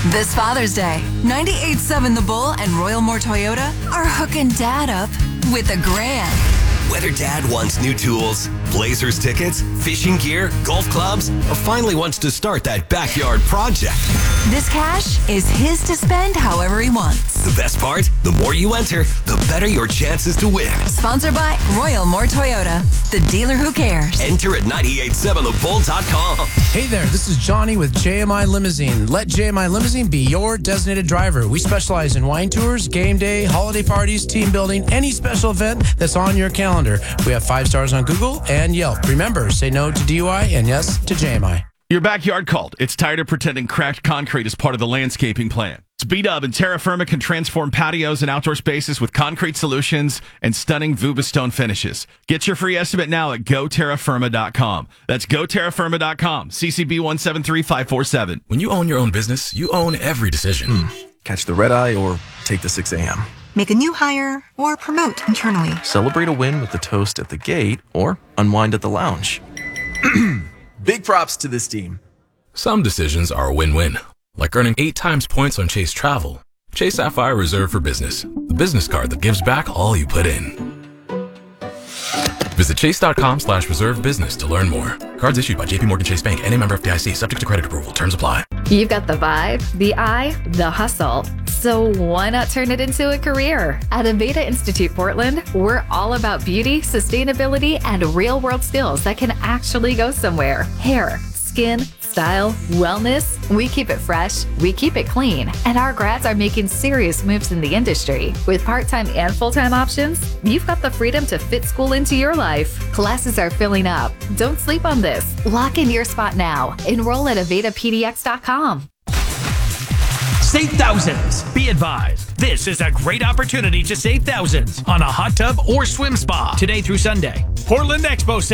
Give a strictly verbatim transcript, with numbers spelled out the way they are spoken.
This Father's Day, ninety-eight point seven The Bull and Royal Moore Toyota are hooking Dad up with a grand. Whether Dad wants new tools, Blazers tickets, fishing gear, golf clubs, or finally wants to start that backyard project. This cash is his to spend however he wants. The best part? The more you enter, the better your chances to win. Sponsored by Royal Moore Toyota, the dealer who cares. Enter at nine eight seven the bull dot com. Hey there, this is Johnny with J M I Limousine. Let J M I Limousine be your designated driver. We specialize in wine tours, game day, holiday parties, team building, any special event that's on your calendar. We have five stars on Google and Yelp. Remember, say no to D U I and yes to J M I. Your backyard called. It's tired of pretending cracked concrete is part of the landscaping plan. Speed-Up and Terra Firma can transform patios and outdoor spaces with concrete solutions and stunning Vubastone finishes. Get your free estimate now at go terra firma dot com. That's go terra firma dot com. C C B one seven three five four seven. When you own your own business, you own every decision. Mm. Catch the red eye or take the six a.m. Make a new hire or promote internally. Celebrate a win with the toast at the gate or unwind at the lounge. Big props to this team. Some decisions are a win-win, like earning eight times points on Chase Travel. Chase Sapphire Reserve for Business, the business card that gives back all you put in. Visit chase.com slash reserve business to learn more. Cards issued by J P Morgan Chase Bank and a member F D I C, subject to credit approval. Terms apply. You've got the vibe, the eye, the hustle. So why not turn it into a career? At Aveda Institute Portland, we're all about beauty, sustainability, and real-world skills that can actually go somewhere. Hair, skin, style, wellness. We keep it fresh, we keep it clean, and our grads are making serious moves in the industry. With part-time and full-time options, you've got the freedom to fit school into your life. Classes are filling up. Don't sleep on this. Lock in your spot now. Enroll at aveda p d x dot com. Save thousands. Be advised, this is a great opportunity to save thousands on a hot tub or swim spa today through Sunday. Portland Expo